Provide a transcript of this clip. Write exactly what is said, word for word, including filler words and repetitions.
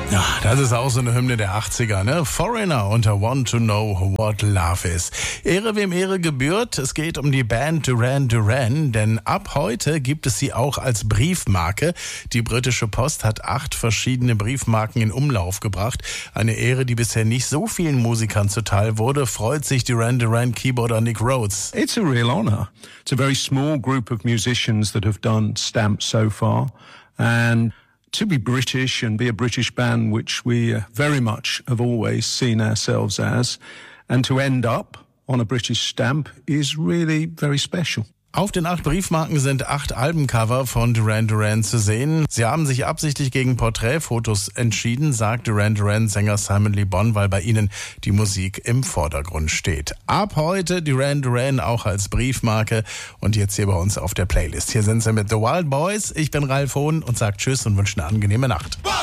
Ja, das ist auch so eine Hymne der achtziger, ne? Foreigner unter Want to Know What Love Is. Ehre wem Ehre gebührt. Es geht um die Band Duran Duran, denn ab heute gibt es sie auch als Briefmarke. Die britische Post hat acht verschiedene Briefmarken in Umlauf gebracht. Eine Ehre, die bisher nicht so vielen Musikern zuteil wurde, freut sich Duran Duran Keyboarder Nick Rhodes. It's a real honor. It's a very small group of musicians that have done stamps so far, and to be British and be a British band, which we uh, very much have always seen ourselves as, and to end up on a British stamp is really very special. Auf den acht Briefmarken sind acht Albencover von Duran Duran zu sehen. Sie haben sich absichtlich gegen Porträtfotos entschieden, sagt Duran Duran-Sänger Simon Le Bon, weil bei ihnen die Musik im Vordergrund steht. Ab heute Duran Duran auch als Briefmarke und jetzt hier bei uns auf der Playlist. Hier sind sie mit The Wild Boys. Ich bin Ralf Hohn und sage Tschüss und wünsche eine angenehme Nacht.